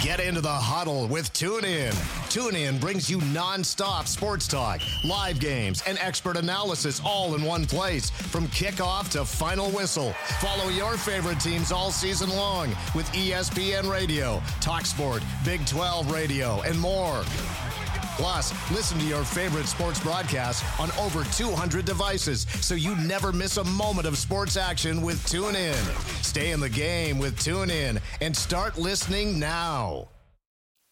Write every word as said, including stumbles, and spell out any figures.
Get into the huddle with TuneIn. TuneIn brings you non-stop sports talk, live games, and expert analysis all in one place from kickoff to final whistle. Follow your favorite teams all season long with E S P N Radio, TalkSport, Big twelve Radio, and more. Plus, listen to your favorite sports broadcasts on over two hundred devices so you never miss a moment of sports action with TuneIn. Stay in the game with TuneIn and start listening now.